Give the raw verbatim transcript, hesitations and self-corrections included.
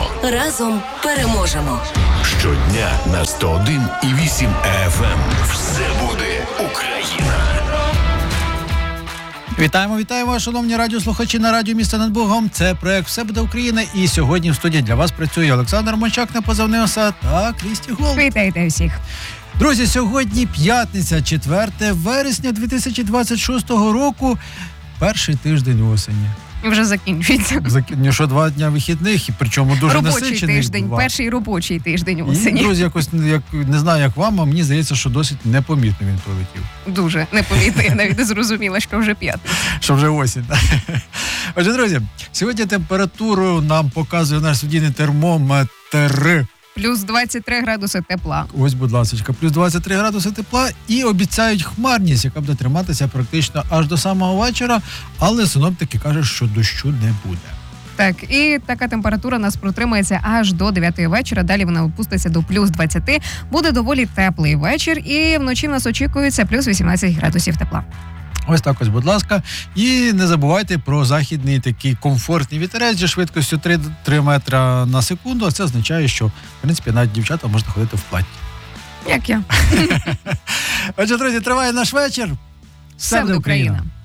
Разом переможемо. Щодня на сто один і вісім еф ем. Все буде Україна. Вітаємо, вітаємо, шановні радіослухачі на радіо «Місто над Богом». Це проект «Все буде Україна». І сьогодні в студії для вас працює Олександр Мончак на позивний ОСА та Крісті Голд. Вітайте всіх. Друзі, сьогодні п'ятниця, четверте вересня дві тисячі двадцять шостого року, перший тиждень осені. Вже закінчується. Закінчується, що два дня вихідних, і причому дуже робочий насичений. тиждень, два. перший робочий тиждень осені. І, друзі, якось, як, не знаю, як вам, а мені здається, що досить непомітно він пролетів. Дуже непомітно, я навіть не зрозуміла, що вже п'ятниця. Що вже осінь. Отже, друзі, сьогодні температуру нам показує наш студійний термометр. Плюс двадцять три градуси тепла. Ось, будь ласка, плюс двадцять три градуси тепла і обіцяють хмарність, яка буде триматися практично аж до самого вечора, але синоптики кажуть, що дощу не буде. Так, і така температура нас протримається аж до дев'ятої вечора, далі вона опуститься до плюс двадцять. Буде доволі теплий вечір і вночі в нас очікується плюс вісімнадцять градусів тепла. Ось так ось, будь ласка. І не забувайте про західний такий комфортний вітерець зі швидкістю три метри на секунду. А це означає, що, в принципі, навіть дівчата можуть ходити в платі. Як я. Отже, друзі, триває наш вечір. Все буде Україна.